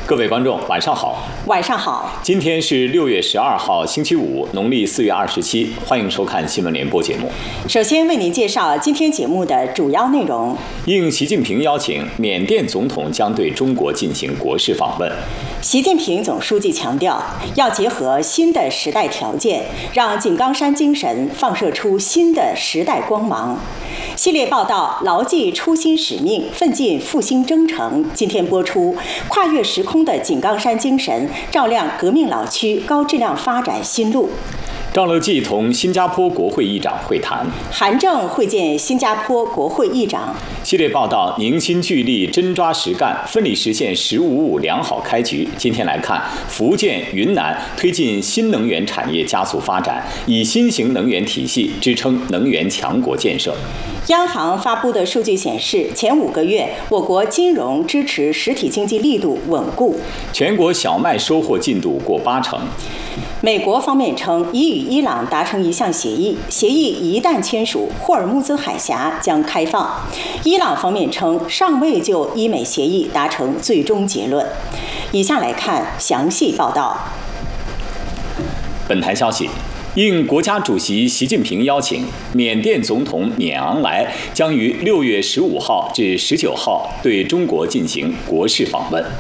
各位观众，晚上好。 晚上好。 今天是6月12号，星期五，农历4月27，欢迎收看新闻联播节目。 首先为您介绍今天节目的主要内容。 应习近平邀请，缅甸总统将对中国进行国事访问。 习近平总书记强调，要结合新的时代条件，让井冈山精神放射出新的时代光芒。系列报道牢记初心使命，奋进复兴征程。今天播出，跨越时空的井冈山精神，照亮革命老区高质量发展新路。 赵乐际同新加坡国会议长会谈， 韩正会见新加坡国会议长。 系列报道凝心聚力，真抓实干，奋力实现“15+5”良好开局。今天来看，福建、云南推进新能源产业加速发展，以新型能源体系支撑能源强国建设。 央行发布的数据显示，前5个月我国金融支持实体经济力度稳固。 全国小麦收获进度过80%。 美国方面称已与伊朗达成一项协议，协议一旦签署，霍尔木兹海峡将开放。伊朗方面称尚未就伊美协议达成最终结论。以下来看详细报道。 本台消息，应国家主席习近平邀请，缅甸总统缅昂莱将于6月15号至19号对中国进行国事访问。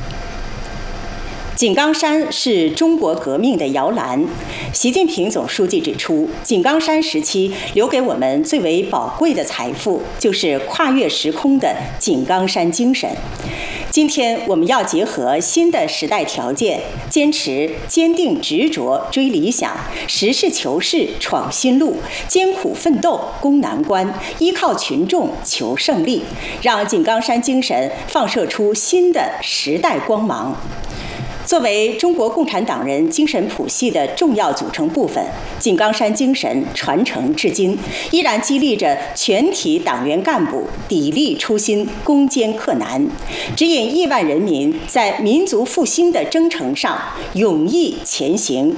井冈山是中国革命的摇篮。习近平总书记指出，井冈山时期留给我们最为宝贵的财富，就是跨越时空的井冈山精神。今天我们要结合新的时代条件，坚持坚定执着追理想，实事求是闯新路，艰苦奋斗攻难关，依靠群众求胜利，让井冈山精神放射出新的时代光芒。作为中国共产党人精神谱系的重要组成部分，井冈山精神传承至今，依然激励着全体党员干部砥砺初心，攻坚克难，指引亿万人民在民族复兴的征程上勇毅前行。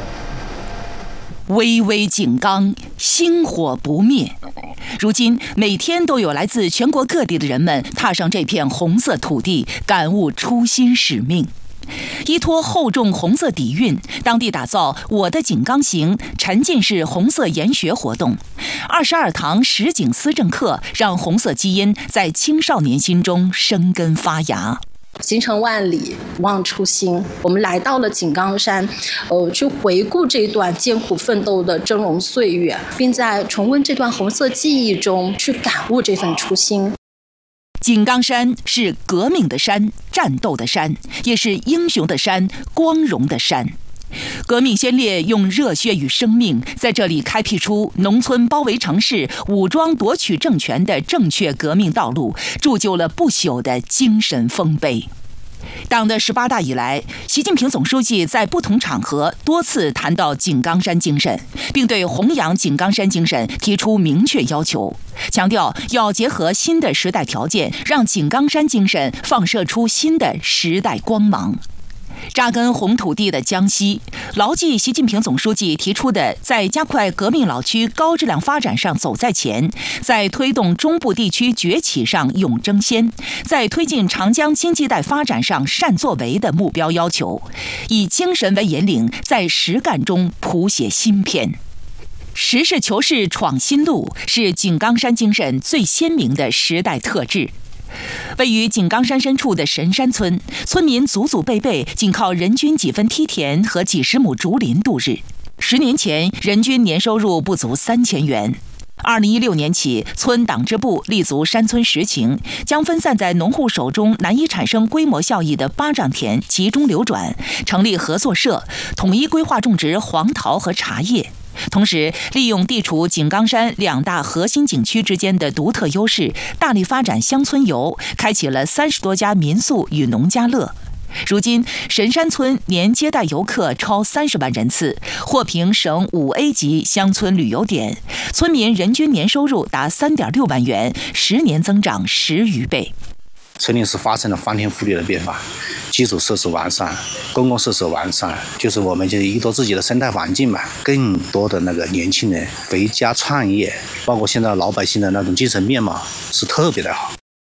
巍巍井冈，星火不灭。如今，每天都有来自全国各地的人们踏上这片红色土地，感悟初心使命。依托厚重红色底蕴，当地打造“我的井冈行”沉浸式红色研学活动，22堂实景思政课，让红色基因在青少年心中生根发芽。 行程万里望初心，我们来到了井冈山，去回顾这段艰苦奋斗的峥嵘岁月，并在重温这段红色记忆中去感悟这份初心。 井冈山是革命的山，战斗的山，也是英雄的山，光荣的山。革命先烈用热血与生命，在这里开辟出农村包围城市、武装夺取政权的正确革命道路，铸就了不朽的精神丰碑。党的18大以来，习近平总书记在不同场合多次谈到井冈山精神，并对弘扬井冈山精神提出明确要求，强调要结合新的时代条件，让井冈山精神放射出新的时代光芒。扎根红土地的江西，牢记习近平总书记提出的在加快革命老区高质量发展上走在前，在推动中部地区崛起上勇争先，在推进长江经济带发展上善作为的目标要求，以精神为引领，在实干中谱写新篇。实事求是闯新路是井冈山精神最鲜明的时代特质。位于井冈山深处的神山村，村民祖祖辈辈仅靠人均几分梯田和几十亩竹林度日。10年前，人均年收入不足3000元。2016年起，村党支部立足山村实情，将分散在农户手中难以产生规模效益的巴掌田集中流转，成立合作社，统一规划种植黄桃和茶叶。同时，利用地处井冈山2大核心景区之间的独特优势，大力发展乡村游，开启了30多家民宿与农家乐。如今，神山村年接待游客超30万人次，获评省5A 级乡村旅游点，村民人均年收入达3.6万元，10年增长10余倍。 村里是发生了翻天覆地的变化，基础设施完善，公共设施完善，就是我们就依托自己的生态环境嘛，更多的那个年轻人回家创业，包括现在老百姓的那种精神面貌是特别的好。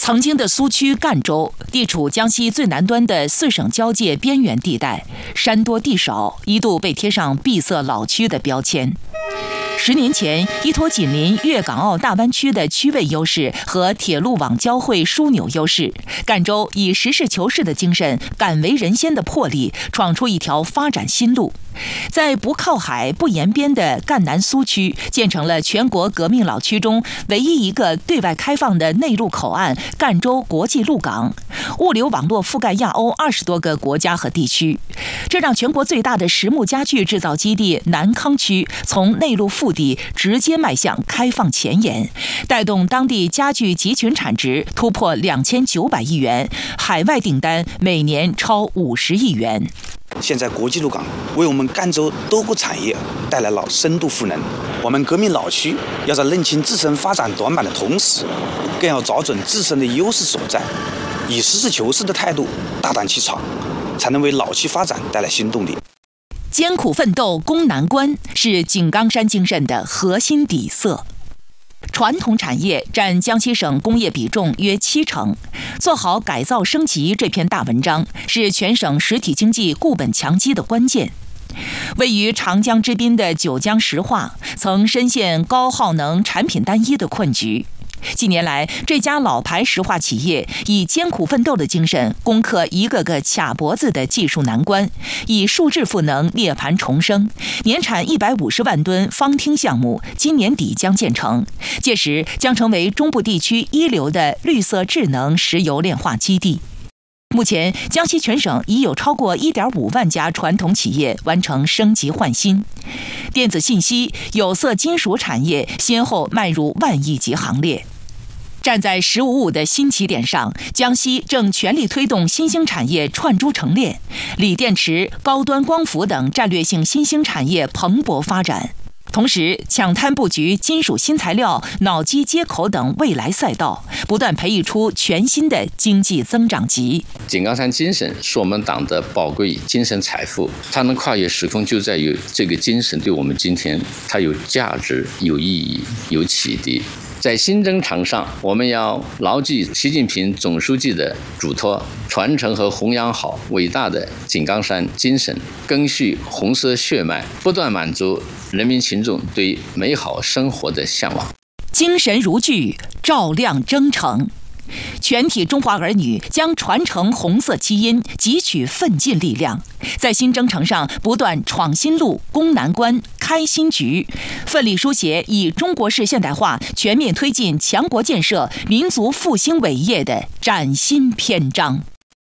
曾经的苏区赣州地处江西最南端的4省交界边缘地带，山多地少，一度被贴上闭塞老区的标签。10年前，依托紧邻粤港澳大湾区的区位优势和铁路网交汇枢纽优势，赣州以实事求是的精神、敢为人先的魄力，闯出一条发展新路。在不靠海、不沿边的赣南苏区，建成了全国革命老区中唯一一个对外开放的内陆口岸——赣州国际陆港，物流网络覆盖亚欧20多个国家和地区。这让全国最大的实木家具制造基地南康区从内陆腹地直接迈向开放前沿，带动当地家具集群产值突破2900亿元，海外订单每年超50亿元。 现在国际陆港为我们赣州多个产业带来了深度赋能。我们革命老区要在认清自身发展短板的同时，更要找准自身的优势所在，以实事求是的态度大胆去闯，才能为老区发展带来新动力。 艰苦奋斗攻难关是井冈山精神的核心底色。传统产业占江西省工业比重约70%，做好改造升级这篇大文章是全省实体经济固本强基的关键。位于长江之滨的九江石化曾深陷高耗能、产品单一的困局。近年来，这家老牌石化企业以艰苦奋斗的精神攻克一个个卡脖子的技术难关，以数质赋能涅槃重生，年产150万吨方汀项目今年底将建成，届时将成为中部地区一流的绿色智能石油炼化基地。目前，江西全省已有超过1.5万家传统企业完成升级换新，电子信息、有色金属产业先后迈入万亿级行列。站在“15+5”的新起点上，江西正全力推动新兴产业串珠成链，锂电池、高端光伏等战略性新兴产业蓬勃发展。同时，抢滩布局金属新材料、脑机接口等未来赛道，不断培育出全新的经济增长极。 井冈山精神是我们党的宝贵精神财富，它能跨越时空，就在于这个精神对我们今天它有价值、有意义、有启迪。在新征程上，我们要牢记习近平总书记的嘱托，传承和弘扬好伟大的井冈山精神，赓续红色血脉，不断满足人民群众对美好生活的向往。 精神如炬，照亮征程。全体中华儿女将传承红色基因，汲取奋进力量，在新征程上不断闯新路、攻难关、开新局，奋力书写以中国式现代化全面推进强国建设、民族复兴伟业的崭新篇章。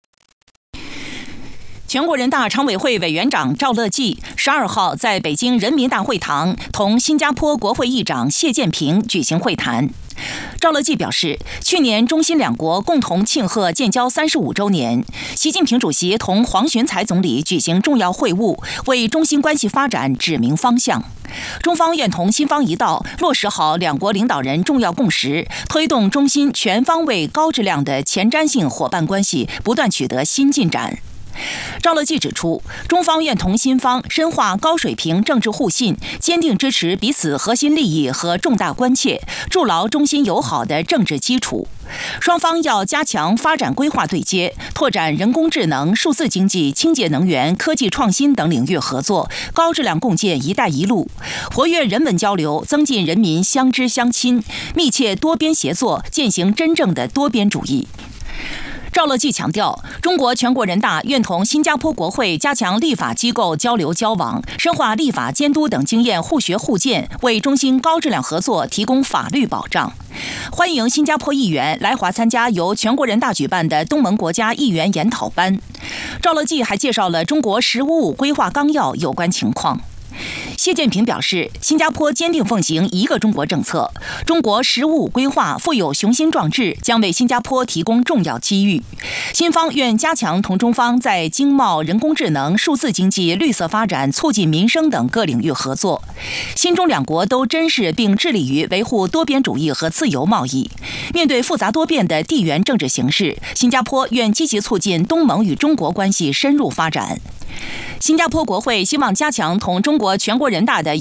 全国人大常委会委员长赵乐际12号在北京人民大会堂同新加坡国会议长谢建平举行会谈。赵乐际表示，去年中新两国共同庆贺建交35周年，习近平主席同黄循财总理举行重要会晤，为中新关系发展指明方向。中方愿同新方一道，落实好两国领导人重要共识，推动中新全方位高质量的前瞻性伙伴关系不断取得新进展。赵乐际指出，中方愿同新方深化高水平政治互信，坚定支持彼此核心利益和重大关切，筑牢中新友好的政治基础。双方要加强发展规划对接，拓展人工智能、数字经济、清洁能源、科技创新等领域合作，高质量共建“一带一路”，活跃人文交流，增进人民相知相亲，密切多边协作，践行真正的多边主义。赵乐际强调，中国全国人大愿同新加坡国会加强立法机构交流交往，深化立法监督等经验互学互鉴，为中新高质量合作提供法律保障。欢迎新加坡议员来华参加由全国人大举办的东盟国家议员研讨班。赵乐际还介绍了中国“15+5”规划纲要有关情况。谢建平表示，新加坡坚定奉行一个中国政策，中国“15+5”规划富有雄心壮志，将为新加坡提供重要机遇。新方愿加强同中方在经贸、人工智能、数字经济、绿色发展、促进民生等各领域合作。新中两国都珍视并致力于维护多边主义和自由贸易。面对复杂多变的地缘政治形势，新加坡愿积极促进东盟与中国关系深入发展。新加坡国会希望加强同中国全国人大的